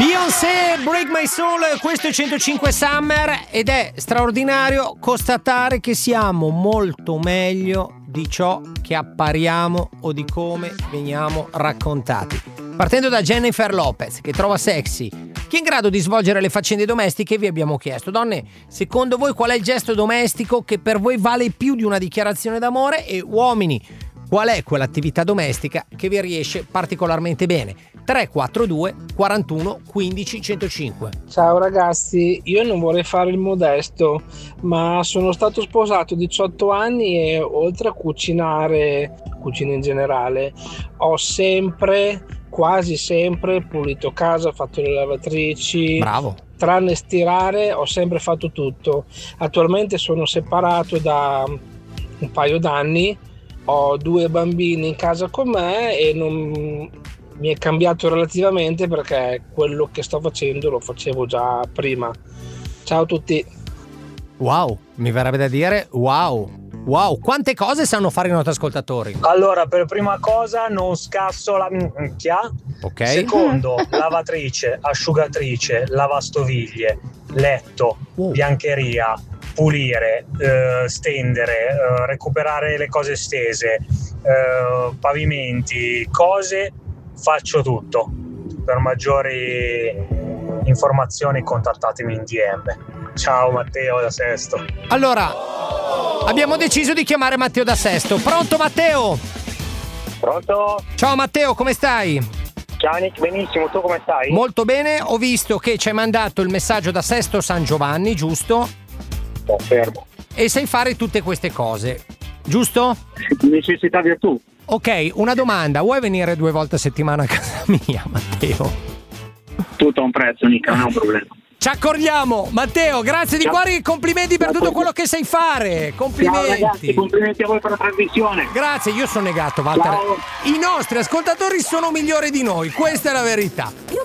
Beyoncé, Break My Soul, questo è 105 Summer ed è straordinario constatare che siamo molto meglio di ciò che appariamo o di come veniamo raccontati. Partendo da Jennifer Lopez, che trova sexy chi è in grado di svolgere le faccende domestiche, vi abbiamo chiesto: donne, secondo voi qual è il gesto domestico che per voi vale più di una dichiarazione d'amore? E uomini, qual è quell'attività domestica che vi riesce particolarmente bene? 342 41 15 105. Ciao ragazzi, io non vorrei fare il modesto, ma sono stato sposato 18 anni e oltre a cucinare, cucina in generale, ho quasi sempre pulito casa, fatto le lavatrici. Bravo. Tranne stirare, ho sempre fatto tutto. Attualmente sono separato da un paio d'anni, ho 2 bambini in casa con me e non mi è cambiato relativamente perché quello che sto facendo lo facevo già prima. Ciao a tutti. Wow, mi verrebbe da dire wow. Wow, quante cose sanno fare i nostri ascoltatori. Allora, per prima cosa non scasso la minchia. Ok. Secondo, lavatrice, asciugatrice, lavastoviglie, letto, biancheria, pulire, stendere, recuperare le cose stese, pavimenti, cose, faccio tutto. Per maggiori informazioni contattatemi in DM. Ciao Matteo da Sesto. Allora, abbiamo deciso di chiamare Matteo da Sesto. Pronto Matteo? Pronto? Ciao Matteo, come stai? Ciao Nick, benissimo, tu come stai? Molto bene, ho visto che ci hai mandato il messaggio da Sesto San Giovanni, giusto? Fermo. E sai fare tutte queste cose, giusto? Necessità virtù. Ok, una domanda, vuoi venire 2 volte a settimana a casa mia, Matteo? Tutto a un prezzo, Nick, non è un problema. Ci accordiamo, Matteo, grazie di cuore e complimenti per tutto quello che sai fare. Complimenti. Ciao ragazzi, complimenti a voi per la trasmissione. Grazie, io sono negato, Walter. Ciao. I nostri ascoltatori sono migliori di noi, questa è la verità.